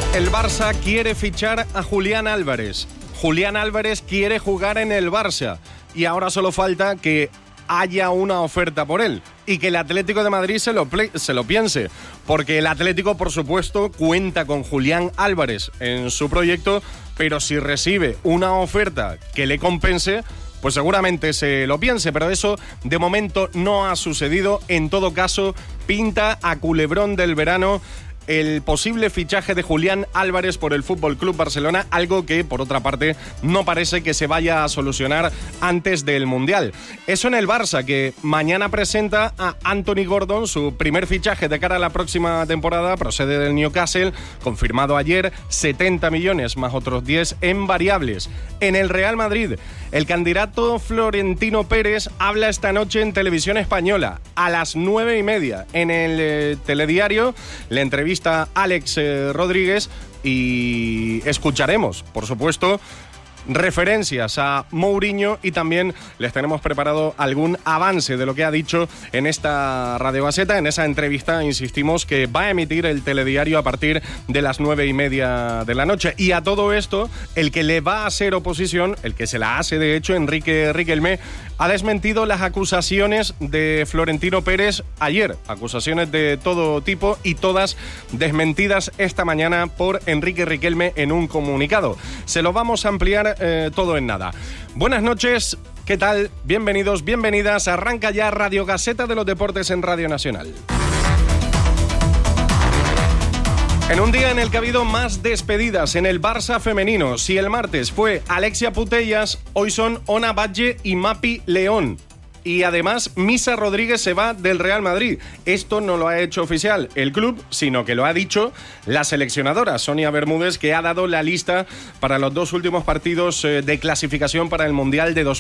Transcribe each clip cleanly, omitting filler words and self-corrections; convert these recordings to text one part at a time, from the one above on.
El Barça quiere fichar a Julián Álvarez. Julián Álvarez quiere jugar en el Barça y ahora solo falta que haya una oferta por él y que el Atlético de Madrid se lo piense, porque el Atlético, por supuesto, cuenta con Julián Álvarez en su proyecto, pero si recibe una oferta que le compense, pues seguramente se lo piense, pero eso de momento no ha sucedido. En todo caso, pinta a culebrón del verano el posible fichaje de Julián Álvarez por el FC Barcelona, algo que, por otra parte, no parece que se vaya a solucionar antes del Mundial. Eso en el Barça, que mañana presenta a Anthony Gordon, su primer fichaje de cara a la próxima temporada, procede del Newcastle, confirmado ayer, 70 millones más otros 10 en variables. En el Real Madrid, el candidato Florentino Pérez habla esta noche en Televisión Española, a las 9:30. En el telediario le entrevista Alex Rodríguez y escucharemos, por supuesto, referencias a Mourinho y también les tenemos preparado algún avance de lo que ha dicho en esta Radio Gaceta, en esa entrevista, insistimos, que va a emitir el telediario a partir de las 9:30 de la noche. Y a todo esto, el que le va a hacer oposición, el que se la hace de hecho, Enrique Riquelme, ha desmentido las acusaciones de Florentino Pérez ayer, acusaciones de todo tipo y todas desmentidas esta mañana por Enrique Riquelme en un comunicado. Se lo vamos a ampliar todo en nada. Buenas noches, ¿qué tal? Bienvenidos, bienvenidas. Arranca ya Radio Gaceta de los Deportes en Radio Nacional. En un día en el que ha habido más despedidas en el Barça femenino. Si el martes fue Alexia Putellas, hoy son Ona Batlle y Mapi León. Y además, Misa Rodríguez se va del Real Madrid. Esto no lo ha hecho oficial el club, sino que lo ha dicho la seleccionadora, Sonia Bermúdez, que ha dado la lista para los dos últimos partidos de clasificación para el Mundial de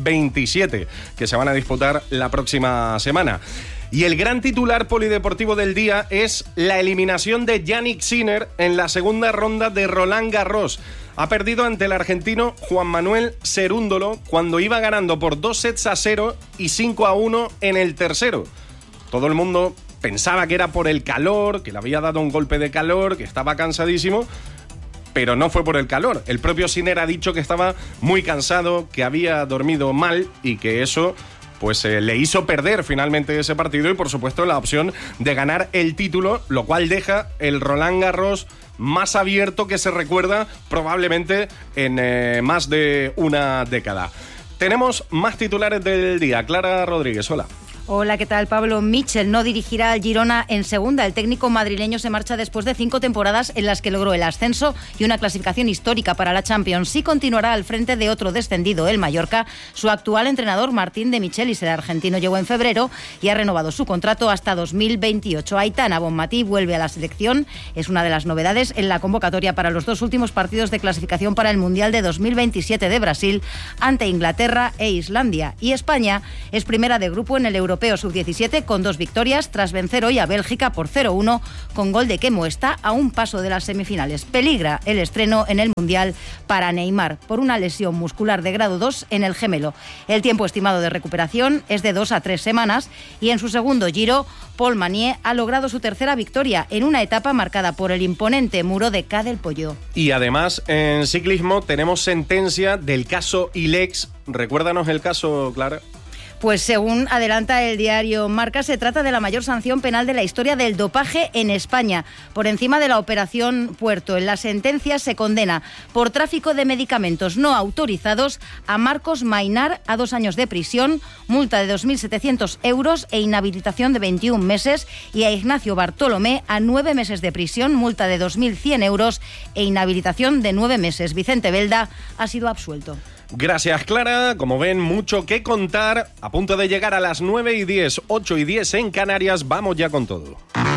2027, que se van a disputar la próxima semana. Y el gran titular polideportivo del día es la eliminación de Yannick Sinner en la segunda ronda de Roland Garros. Ha perdido ante el argentino Juan Manuel Cerúndolo cuando iba ganando por 2-0 y 5-1 en el tercero. Todo el mundo pensaba que era por el calor, que le había dado un golpe de calor, que estaba cansadísimo, pero no fue por el calor. El propio Sinner ha dicho que estaba muy cansado, que había dormido mal y que eso pues le hizo perder finalmente ese partido y, por supuesto, la opción de ganar el título, lo cual deja el Roland Garros más abierto que se recuerda probablemente en más de una década. Tenemos más titulares del día. Clara Rodríguez, hola. Hola, ¿qué tal, Pablo? Michel no dirigirá al Girona en segunda. El técnico madrileño se marcha después de 5 temporadas en las que logró el ascenso y una clasificación histórica para la Champions. Sí continuará al frente de otro descendido, el Mallorca. Su actual entrenador, Martín de Michelis, el argentino, llegó en febrero y ha renovado su contrato hasta 2028. Aitana Bonmatí vuelve a la selección. Es una de las novedades en la convocatoria para los dos últimos partidos de clasificación para el Mundial de 2027 de Brasil ante Inglaterra e Islandia. Y España es primera de grupo en el Europeo Sub-17 con 2 victorias tras vencer hoy a Bélgica por 0-1 con gol de Kemo. Está a un paso de las semifinales. Peligra el estreno en el Mundial para Neymar por una lesión muscular de grado 2 en el gemelo. El tiempo estimado de recuperación es de 2 a 3 semanas y en su segundo Giro, Paul Manier ha logrado su tercera victoria en una etapa marcada por el imponente muro de Ca del Pollo. Y además, en ciclismo tenemos sentencia del caso Ilex. Recuérdanos el caso, Clara. Pues según adelanta el diario Marca, se trata de la mayor sanción penal de la historia del dopaje en España, por encima de la Operación Puerto. En la sentencia se condena por tráfico de medicamentos no autorizados a Marcos Mainar a 2 años de prisión, multa de 2.700 euros e inhabilitación de 21 meses, y a Ignacio Bartolomé a 9 meses de prisión, multa de 2.100 euros e inhabilitación de 9 meses. Vicente Belda ha sido absuelto. Gracias, Clara. Como ven, mucho que contar. A punto de llegar a las 9:10, 8:10 en Canarias. Vamos ya con todo.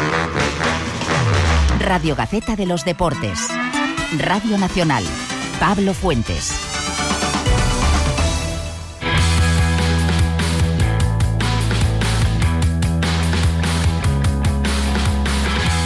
Radio Gaceta de los Deportes. Radio Nacional. Pablo Fuentes.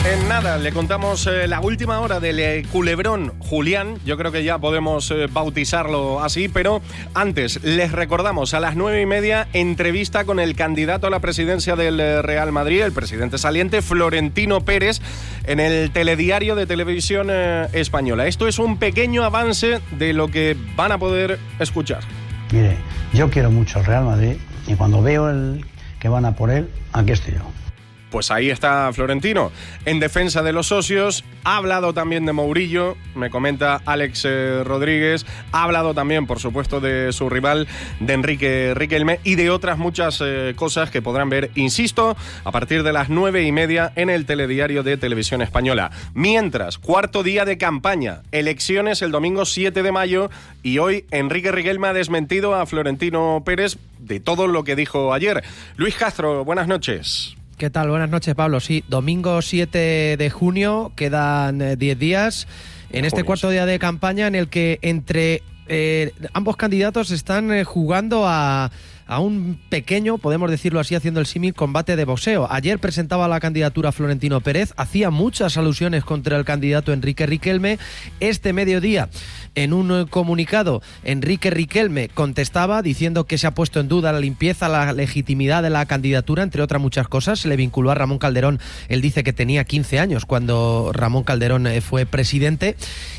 En nada, le contamos la última hora del culebrón Julián. Yo creo que ya podemos bautizarlo así, pero antes les recordamos a las 9:30 entrevista con el candidato a la presidencia del Real Madrid, el presidente saliente Florentino Pérez, en el telediario de Televisión Española. Esto es un pequeño avance de lo que van a poder escuchar. Mire, yo quiero mucho al Real Madrid y cuando veo que van a por él, aquí estoy yo. Pues ahí está Florentino, en defensa de los socios. Ha hablado también de Mourinho, me comenta Alex Rodríguez. Ha hablado también, por supuesto, de su rival, de Enrique Riquelme, y de otras muchas cosas que podrán ver, insisto, a partir de las 9:30 en el telediario de Televisión Española. Mientras, cuarto día de campaña, elecciones el domingo 7 de mayo, y hoy Enrique Riquelme ha desmentido a Florentino Pérez de todo lo que dijo ayer. Luis Castro, buenas noches. ¿Qué tal? Buenas noches, Pablo. Sí, domingo 7 de junio, quedan 10 días en este cuarto día de campaña en el que entre ambos candidatos están jugando a un pequeño, podemos decirlo así, haciendo el símil, combate de boxeo. Ayer presentaba la candidatura Florentino Pérez, hacía muchas alusiones contra el candidato Enrique Riquelme. Este mediodía, en un comunicado, Enrique Riquelme contestaba diciendo que se ha puesto en duda la limpieza, la legitimidad de la candidatura, entre otras muchas cosas. Se le vinculó a Ramón Calderón. Él dice que tenía 15 años cuando Ramón Calderón fue presidente.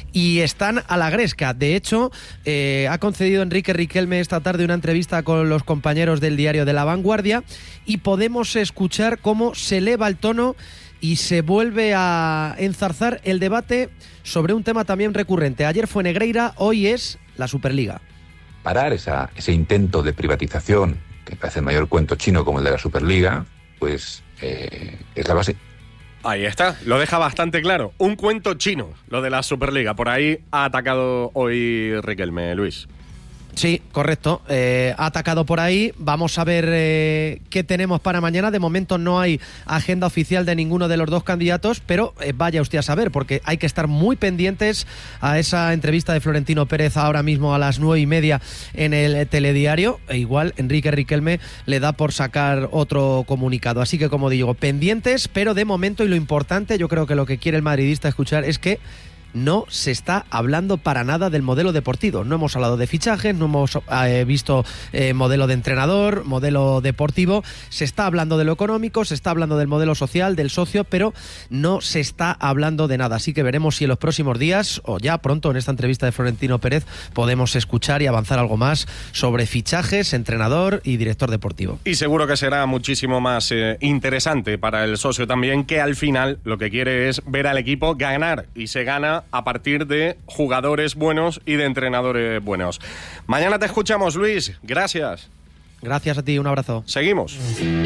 Y están a la gresca. De hecho, ha concedido Enrique Riquelme esta tarde una entrevista con los compañeros del diario de La Vanguardia y podemos escuchar cómo se eleva el tono y se vuelve a enzarzar el debate sobre un tema también recurrente. Ayer fue Negreira, hoy es la Superliga. Parar ese intento de privatización, que parece el mayor cuento chino como el de la Superliga, pues es la base. Ahí está, lo deja bastante claro. Un cuento chino, lo de la Superliga. Por ahí ha atacado hoy Riquelme, Luis. Sí, correcto. Ha atacado por ahí. Vamos a ver qué tenemos para mañana. De momento no hay agenda oficial de ninguno de los dos candidatos, pero vaya usted a saber, porque hay que estar muy pendientes a esa entrevista de Florentino Pérez ahora mismo a las 9:30 en el telediario. E igual Enrique Riquelme le da por sacar otro comunicado. Así que, como digo, pendientes, pero de momento, y lo importante, yo creo que lo que quiere el madridista escuchar es que no se está hablando para nada del modelo deportivo. No hemos hablado de fichajes, no hemos visto modelo de entrenador, modelo deportivo. Se está hablando de lo económico, se está hablando del modelo social, del socio, pero no se está hablando de nada. Así que veremos si en los próximos días, o ya pronto en esta entrevista de Florentino Pérez, podemos escuchar y avanzar algo más sobre fichajes, entrenador y director deportivo. Y seguro que será muchísimo más interesante para el socio también, que al final lo que quiere es ver al equipo ganar, y se gana a partir de jugadores buenos y de entrenadores buenos. Mañana te escuchamos, Luis. Gracias. Gracias a ti, un abrazo. Seguimos.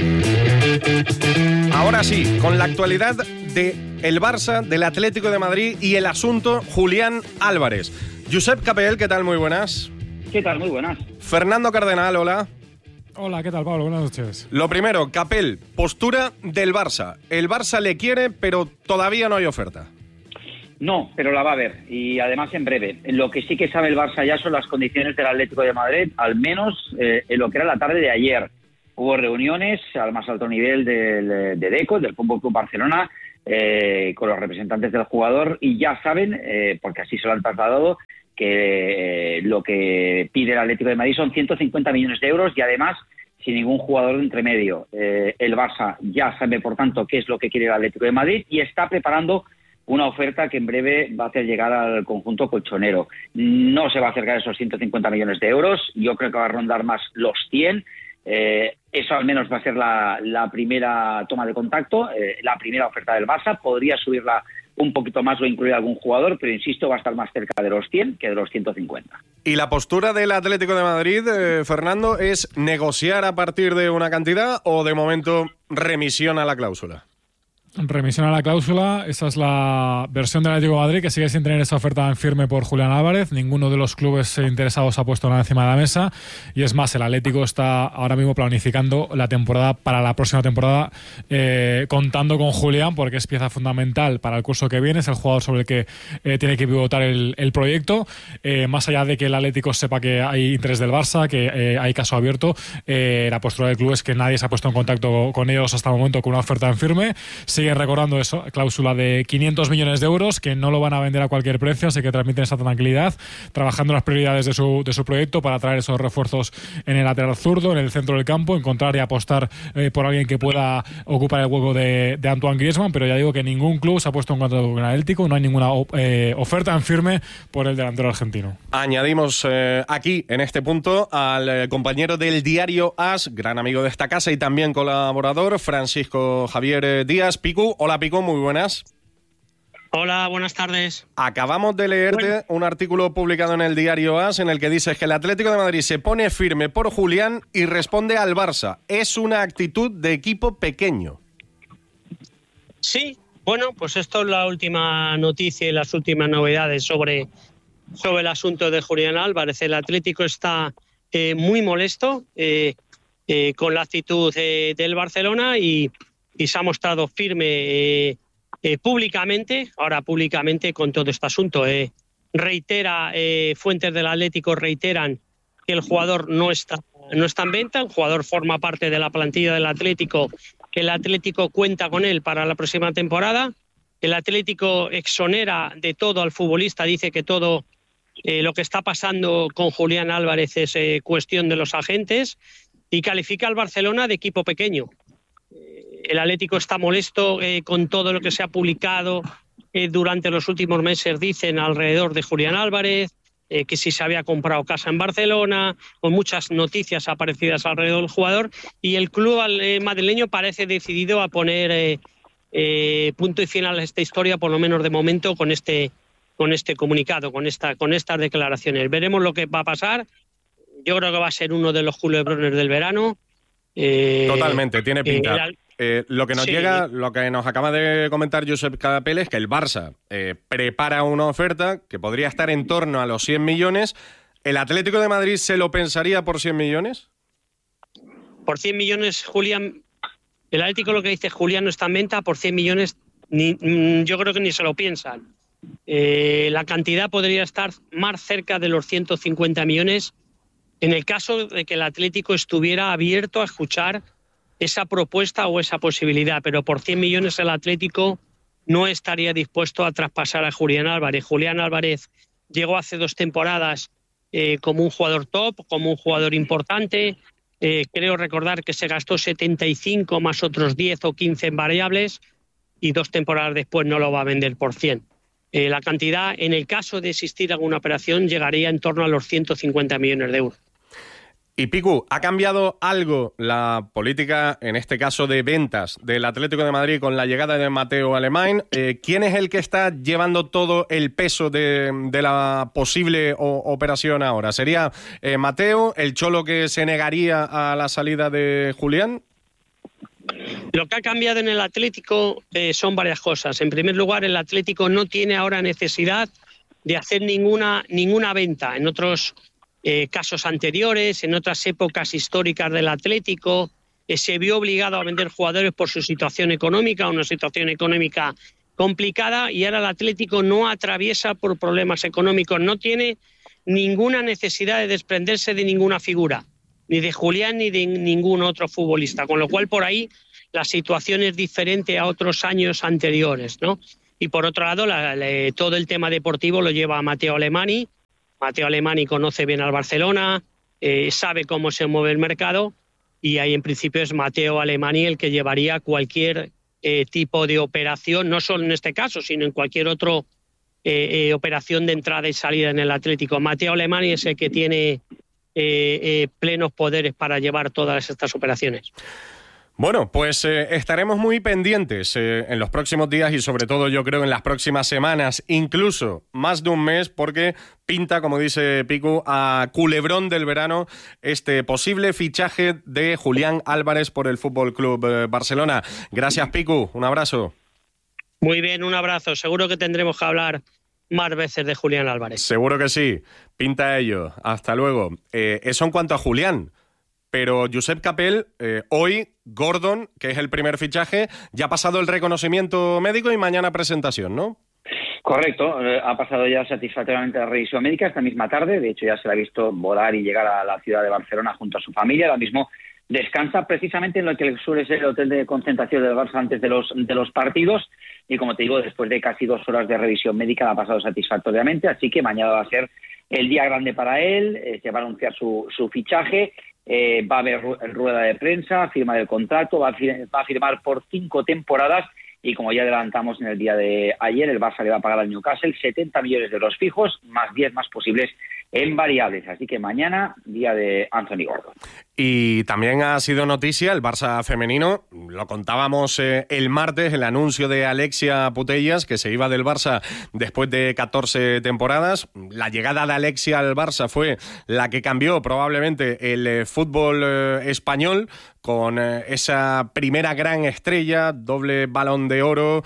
Ahora sí, con la actualidad del Barça, del Atlético de Madrid y el asunto Julián Álvarez. Josep Capell, ¿qué tal? Muy buenas. ¿Qué tal? Muy buenas. Fernando Cardenal, hola. Hola, ¿qué tal, Pablo? Buenas noches. Lo primero, Capell, postura del Barça. El Barça le quiere, pero todavía no hay oferta. No, pero la va a haber, y además en breve. Lo que sí que sabe el Barça ya son las condiciones del Atlético de Madrid, al menos en lo que era la tarde de ayer. Hubo reuniones al más alto nivel de DECO, del Fútbol Club Barcelona, con los representantes del jugador, y ya saben, porque así se lo han trasladado, que lo que pide el Atlético de Madrid son 150 millones de euros y además sin ningún jugador de entremedio. El Barça ya sabe, por tanto, qué es lo que quiere el Atlético de Madrid y está preparando una oferta que en breve va a hacer llegar al conjunto colchonero. No se va a acercar a esos 150 millones de euros, yo creo que va a rondar más los 100. Eso al menos va a ser la primera toma de contacto, la primera oferta del Barça. Podría subirla un poquito más o incluir algún jugador, pero insisto, va a estar más cerca de los 100 que de los 150. ¿Y la postura del Atlético de Madrid, Fernando, es negociar a partir de una cantidad o de momento remisión a la cláusula? Remisión a la cláusula, esa es la versión del Atlético de Madrid, que sigue sin tener esa oferta en firme por Julián Álvarez. Ninguno de los clubes interesados ha puesto nada encima de la mesa, y es más, el Atlético está ahora mismo planificando la temporada para la próxima temporada, contando con Julián, porque es pieza fundamental para el curso que viene, es el jugador sobre el que tiene que pivotar el proyecto. Más allá de que el Atlético sepa que hay interés del Barça, que hay caso abierto, la postura del club es que nadie se ha puesto en contacto con ellos hasta el momento con una oferta en firme. Sí siguen recordando eso, cláusula de 500 millones de euros, que no lo van a vender a cualquier precio, así que transmiten esa tranquilidad, trabajando las prioridades de su proyecto para traer esos refuerzos en el lateral zurdo, en el centro del campo, encontrar y apostar por alguien que pueda ocupar el hueco de Antoine Griezmann, pero ya digo que ningún club se ha puesto en contacto con el Atlético, no hay ninguna oferta en firme por el delantero argentino. Añadimos aquí, en este punto, al compañero del diario AS, gran amigo de esta casa y también colaborador, Francisco Javier Díaz. Picu, hola Picu, muy buenas. Hola, buenas tardes. Acabamos de leerte un artículo publicado en el diario AS en el que dices que el Atlético de Madrid se pone firme por Julián y responde al Barça. Es una actitud de equipo pequeño. Sí, bueno, pues esto es la última noticia y las últimas novedades sobre el asunto de Julián Álvarez. El Atlético está muy molesto con la actitud del Barcelona y se ha mostrado firme públicamente con todo este asunto. Fuentes del Atlético reiteran que el jugador no está en venta, el jugador forma parte de la plantilla del Atlético, el Atlético cuenta con él para la próxima temporada, el Atlético exonera de todo al futbolista, dice que todo lo que está pasando con Julián Álvarez es cuestión de los agentes y califica al Barcelona de equipo pequeño. El Atlético está molesto con todo lo que se ha publicado durante los últimos meses, dicen, alrededor de Julián Álvarez, que si se había comprado casa en Barcelona, con muchas noticias aparecidas alrededor del jugador, y el club madrileño parece decidido a poner punto y final a esta historia, por lo menos de momento, con este comunicado, con estas declaraciones. Veremos lo que va a pasar. Yo creo que va a ser uno de los culebrones del verano. Totalmente, tiene pinta. Lo que nos llega, lo que nos acaba de comentar Josep Capel es que el Barça prepara una oferta que podría estar en torno a los 100 millones. ¿El Atlético de Madrid se lo pensaría por 100 millones? Por 100 millones, Julián. El Atlético lo que dice, Julián no está en venta, por 100 millones yo creo que ni se lo piensan. La cantidad podría estar más cerca de los 150 millones en el caso de que el Atlético estuviera abierto a escuchar esa propuesta o esa posibilidad, pero por 100 millones el Atlético no estaría dispuesto a traspasar a Julián Álvarez. Julián Álvarez llegó hace 2 temporadas como un jugador top, como un jugador importante. Creo recordar que se gastó 75 más otros 10 o 15 en variables y 2 temporadas después no lo va a vender por 100. La cantidad, en el caso de existir alguna operación, llegaría en torno a los 150 millones de euros. Y Picu, ¿ha cambiado algo la política, en este caso de ventas, del Atlético de Madrid con la llegada de Matteo Alemany? ¿Quién es el que está llevando todo el peso de la posible operación ahora? ¿Sería Matteo, el Cholo que se negaría a la salida de Julián? Lo que ha cambiado en el Atlético son varias cosas. En primer lugar, el Atlético no tiene ahora necesidad de hacer ninguna venta. En otros casos anteriores, en otras épocas históricas del Atlético, se vio obligado a vender jugadores por su situación económica, una situación económica complicada, y ahora el Atlético no atraviesa por problemas económicos, no tiene ninguna necesidad de desprenderse de ninguna figura, ni de Julián ni de ningún otro futbolista, con lo cual por ahí la situación es diferente a otros años anteriores, ¿no? Y por otro lado, todo el tema deportivo lo lleva Matteo Alemany. Matteo Alemany conoce bien al Barcelona, sabe cómo se mueve el mercado, y ahí en principio es Matteo Alemany el que llevaría cualquier tipo de operación, no solo en este caso, sino en cualquier otra operación de entrada y salida en el Atlético. Matteo Alemany es el que tiene plenos poderes para llevar todas estas operaciones. Bueno, pues estaremos muy pendientes en los próximos días y sobre todo yo creo en las próximas semanas, incluso más de un mes, porque pinta, como dice Picu, a culebrón del verano este posible fichaje de Julián Álvarez por el Fútbol Club Barcelona. Gracias, Picu, un abrazo. Muy bien, un abrazo. Seguro que tendremos que hablar más veces de Julián Álvarez. Seguro que sí, pinta ello. Hasta luego. Eso en cuanto a Julián. Pero Josep Capel, hoy Gordon, que es el primer fichaje, ya ha pasado el reconocimiento médico y mañana presentación, ¿no? Correcto, ha pasado ya satisfactoriamente la revisión médica esta misma tarde. De hecho, ya se le ha visto volar y llegar a la ciudad de Barcelona junto a su familia. Ahora mismo descansa precisamente en lo que suele ser el hotel de concentración del Barça antes de los partidos, y como te digo, después de casi 2 horas de revisión médica la ha pasado satisfactoriamente, así que mañana va a ser el día grande para él. Se va a anunciar su fichaje, va a haber rueda de prensa, firma del contrato, va a firmar por 5 temporadas, y como ya adelantamos en el día de ayer, el Barça le va a pagar al Newcastle 70 millones de euros fijos, más 10 más posibles en variables. Así que mañana, día de Anthony Gordon. Y también ha sido noticia el Barça femenino. Lo contábamos el martes, el anuncio de Alexia Putellas, que se iba del Barça después de 14 temporadas. La llegada de Alexia al Barça fue la que cambió probablemente el fútbol español, con esa primera gran estrella, doble Balón de Oro,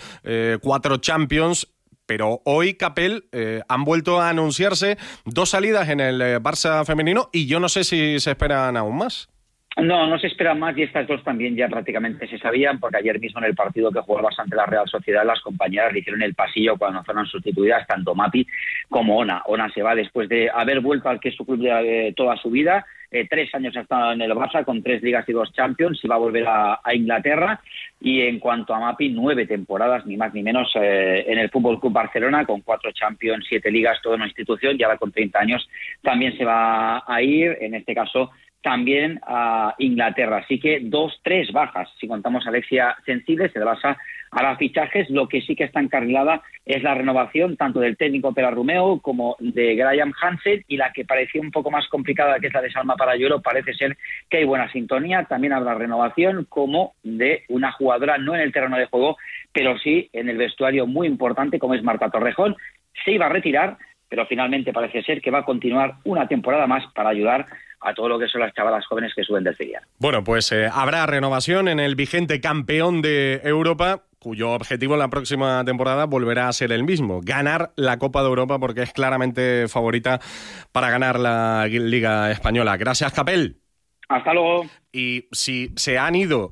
4 Champions. Pero hoy, Capel, han vuelto a anunciarse 2 salidas en el Barça femenino, y yo no sé si se esperan aún más. No se esperan más, y estas 2 también ya prácticamente se sabían, porque ayer mismo en el partido que jugó el Barça ante la Real Sociedad, las compañeras le hicieron el pasillo cuando fueron sustituidas tanto Mapi como Ona. Ona se va después de haber vuelto al que es su club de toda su vida. 3 años ha estado en el Barça con 3 ligas y 2 Champions, y va a volver a Inglaterra. Y en cuanto a Mapi, 9 temporadas, ni más ni menos, en el Fútbol Club Barcelona, con 4 Champions, 7 ligas, toda una institución, y ahora con 30 años también se va a ir, en este caso también a Inglaterra. Así que 2-3 bajas, si contamos a Alexia Sensibles. El Barça hará fichajes. Lo que sí que está encarrilada es la renovación tanto del técnico Pere Romeu como de Graham Hansen, y la que parecía un poco más complicada, que es la de Salma Parayuelo, parece ser que hay buena sintonía. También habrá renovación como de una jugadora, no en el terreno de juego, pero sí en el vestuario, muy importante, como es Marta Torrejón. Se iba a retirar, pero finalmente parece ser que va a continuar una temporada más para ayudar a todo lo que son las chavalas jóvenes que suben del filial. Bueno, pues habrá renovación en el vigente campeón de Europa, cuyo objetivo en la próxima temporada volverá a ser el mismo: ganar la Copa de Europa, porque es claramente favorita para ganar la Liga Española. Gracias, Capel. Hasta luego. Y si se han ido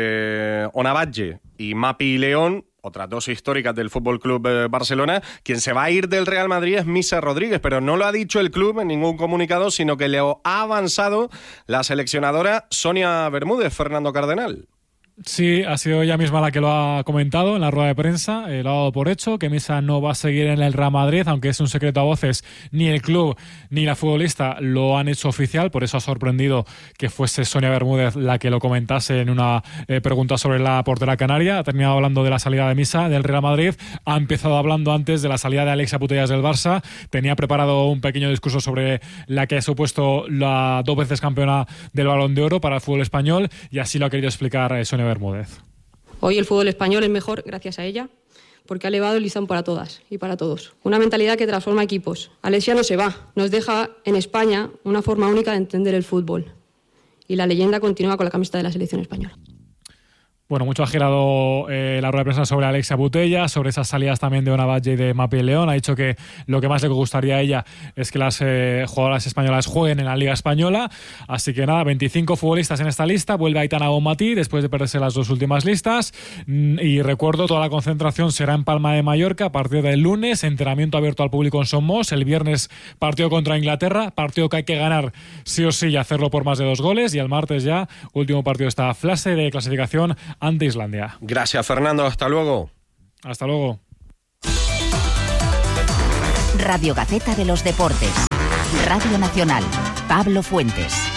Ona Batlle y Mapi León, otras 2 históricas del Fútbol Club Barcelona, quien se va a ir del Real Madrid es Misa Rodríguez, pero no lo ha dicho el club en ningún comunicado, sino que le ha avanzado la seleccionadora Sonia Bermúdez. Fernando Cardenal. Sí, ha sido ella misma la que lo ha comentado en la rueda de prensa, lo ha dado por hecho, que Misa no va a seguir en el Real Madrid, aunque es un secreto a voces. Ni el club ni la futbolista lo han hecho oficial, por eso ha sorprendido que fuese Sonia Bermúdez la que lo comentase en una pregunta sobre la portera canaria. Ha terminado hablando de la salida de Misa del Real Madrid, ha empezado hablando antes de la salida de Alexia Putellas del Barça, tenía preparado un pequeño discurso sobre la que ha supuesto la 2 veces campeona del Balón de Oro para el fútbol español, y así lo ha querido explicar Sonia Bermúdez. Hoy el fútbol español es mejor gracias a ella, porque ha elevado el listón para todas y para todos. Una mentalidad que transforma equipos. Alexia no se va, nos deja en España una forma única de entender el fútbol. Y la leyenda continúa con la camiseta de la selección española. Bueno, mucho ha girado la rueda de prensa sobre Alexia Putellas, sobre esas salidas también de Ona Batlle y de Mapi León. Ha dicho que lo que más le gustaría a ella es que las jugadoras españolas jueguen en la Liga Española. Así que nada, 25 futbolistas en esta lista. Vuelve Aitana Bonmatí después de perderse las 2 últimas listas. Y recuerdo, toda la concentración será en Palma de Mallorca a partir del lunes. Entrenamiento abierto al público en Somos. El viernes partido contra Inglaterra. Partido que hay que ganar sí o sí y hacerlo por más de 2 goles. Y el martes ya, último partido de esta fase de clasificación ante Islandia. Gracias, Fernando. Hasta luego. Hasta luego. Radio Gaceta de los Deportes. Radio Nacional. Pablo Fuentes.